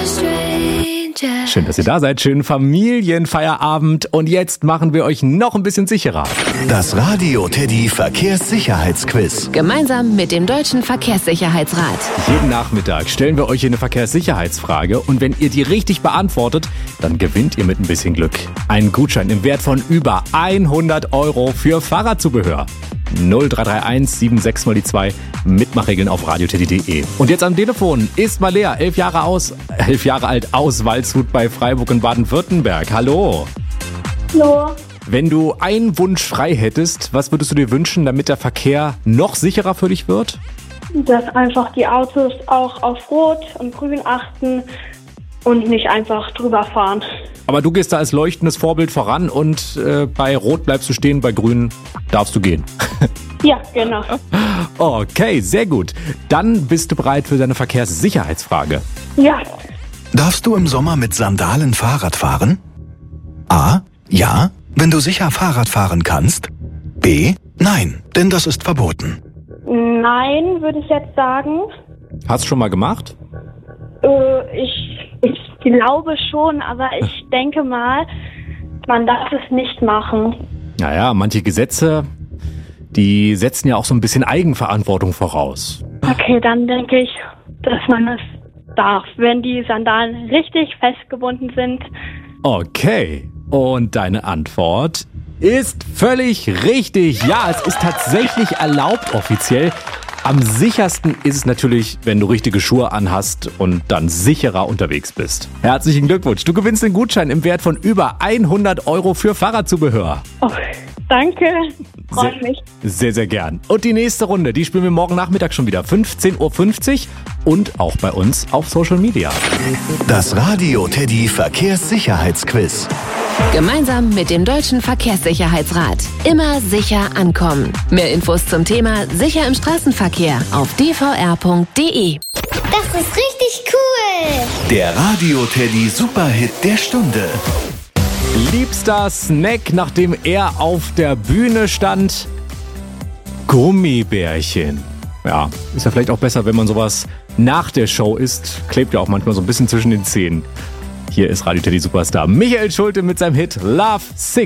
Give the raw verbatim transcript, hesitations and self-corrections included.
Schön, dass ihr da seid. Schönen Familienfeierabend. Und jetzt machen wir euch noch ein bisschen sicherer. Das Radio Teddy Verkehrssicherheitsquiz. Gemeinsam mit dem Deutschen Verkehrssicherheitsrat. Jeden Nachmittag stellen wir euch hier eine Verkehrssicherheitsfrage. Und wenn ihr die richtig beantwortet, dann gewinnt ihr mit ein bisschen Glück einen Gutschein im Wert von über hundert Euro für Fahrradzubehör. null drei drei eins sieben sechs mal die zwei. Mitmachregeln auf radioteddy punkt de. Und jetzt am Telefon ist Malea, elf Jahre aus, elf Jahre alt aus Waldshut bei Freiburg in Baden-Württemberg. Hallo. Hallo. Wenn du einen Wunsch frei hättest, was würdest du dir wünschen, damit der Verkehr noch sicherer für dich wird? Dass einfach die Autos auch auf Rot und Grün achten und nicht einfach drüber fahren. Aber du gehst da als leuchtendes Vorbild voran und äh, bei Rot bleibst du stehen, bei Grün darfst du gehen. Ja, genau. Okay, sehr gut. Dann bist du bereit für deine Verkehrssicherheitsfrage. Ja. Darfst du im Sommer mit Sandalen Fahrrad fahren? A. Ja, wenn du sicher Fahrrad fahren kannst. B. Nein, denn das ist verboten. Nein, würde ich jetzt sagen. Hast du schon mal gemacht? Äh, ich, ich glaube schon, aber ich denke mal, man darf es nicht machen. Naja, manche Gesetze, die setzen ja auch so ein bisschen Eigenverantwortung voraus. Okay, dann denke ich, dass man es darf, wenn die Sandalen richtig festgebunden sind. Okay, und deine Antwort ist völlig richtig. Ja, es ist tatsächlich erlaubt offiziell. Am sichersten ist es natürlich, wenn du richtige Schuhe anhast und dann sicherer unterwegs bist. Herzlichen Glückwunsch. Du gewinnst den Gutschein im Wert von über hundert Euro für Fahrradzubehör. Oh, danke. Freut mich. Sehr, sehr gern. Und die nächste Runde, die spielen wir morgen Nachmittag schon wieder. fünfzehn Uhr fünfzig und auch bei uns auf Social Media. Das Radio Teddy Verkehrssicherheitsquiz. Gemeinsam mit dem Deutschen Verkehrssicherheitsrat. Immer sicher ankommen. Mehr Infos zum Thema Sicher im Straßenverkehr auf d v r punkt d e. Das ist richtig cool. Der Radio Teddy Superhit der Stunde. Liebster Snack, nachdem er auf der Bühne stand? Gummibärchen. Ja, ist ja vielleicht auch besser, wenn man sowas nach der Show isst. Klebt ja auch manchmal so ein bisschen zwischen den Zähnen. Hier ist Radio Teddy Superstar Michael Schulte mit seinem Hit Love Sing.